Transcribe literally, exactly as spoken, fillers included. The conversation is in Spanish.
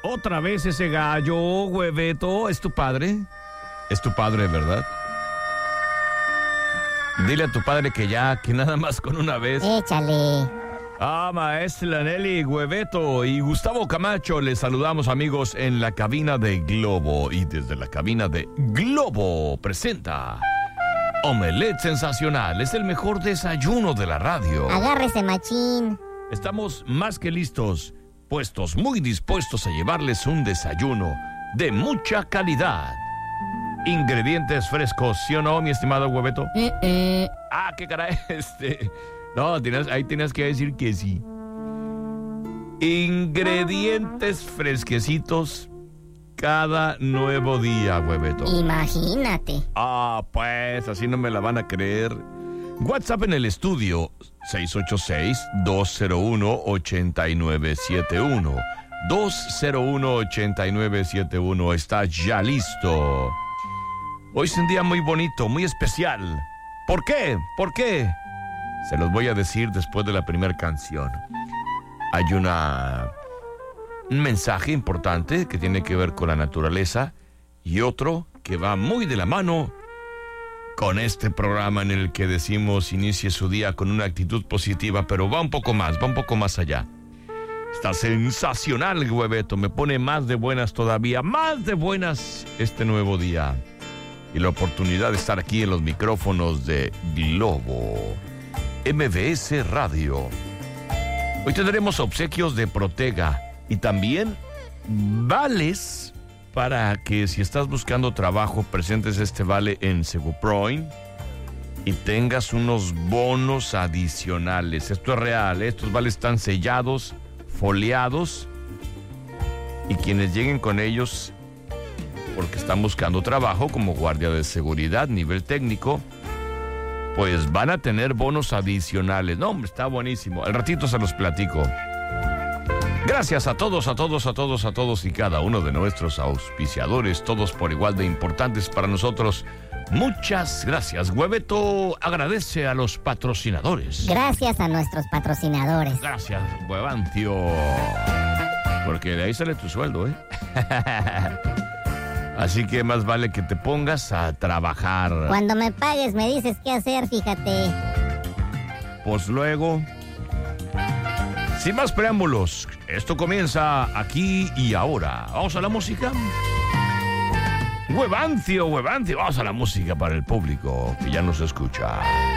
Otra vez ese gallo, hueveto. ¿Es tu padre? ¿Es tu padre, verdad? Dile a tu padre que ya, que nada más con una vez. Échale. Ah, maestra Nelly, Hueveto y Gustavo Camacho, les saludamos, amigos, en la cabina de Globo. Y desde la cabina de Globo presenta Omelette Sensacional. Es el mejor desayuno de la radio. Agárrese, machín. Estamos más que listos, puestos, muy dispuestos a llevarles un desayuno de mucha calidad. Ingredientes frescos, ¿sí o no, mi estimado Hueveto? Uh-uh. Ah, qué caray, este... No, tienes, ahí tienes que decir que sí. Ingredientes fresquecitos cada nuevo día, Hueveto. Imagínate. Ah, pues, así no me la van a creer. WhatsApp en el estudio, seis ocho seis, dos cero uno, ocho nueve siete uno. dos cero uno, ocho nueve siete uno. Está ya listo. Hoy es un día muy bonito, muy especial. ¿Por qué? ¿Por qué? Se los voy a decir después de la primera canción. Hay una un mensaje importante que tiene que ver con la naturaleza y otro que va muy de la mano con este programa en el que decimos inicie su día con una actitud positiva, pero va un poco más, va un poco más allá. Está sensacional, Hueveto, me pone más de buenas todavía, más de buenas este nuevo día. Y la oportunidad de estar aquí en los micrófonos de Globo M V S Radio. Hoy tendremos obsequios de Protega y también vales para que si estás buscando trabajo presentes este vale en Seguproin y tengas unos bonos adicionales. Esto es real, ¿eh? Estos vales están sellados, foliados y quienes lleguen con ellos porque están buscando trabajo como guardia de seguridad, nivel técnico, pues van a tener bonos adicionales. No, hombre, está buenísimo. Al ratito se los platico. Gracias a todos, a todos, a todos, a todos y cada uno de nuestros auspiciadores, todos por igual de importantes para nosotros. Muchas gracias. Hueveto agradece a los patrocinadores. Gracias a nuestros patrocinadores. Gracias, Huevancio. Porque de ahí sale tu sueldo, ¿eh? Así que más vale que te pongas a trabajar. Cuando me pagues me dices qué hacer, fíjate. Pues luego, sin más preámbulos, esto comienza aquí y ahora. ¿Vamos a la música? Huevancio, Huevancio, vamos a la música para el público que ya nos escucha.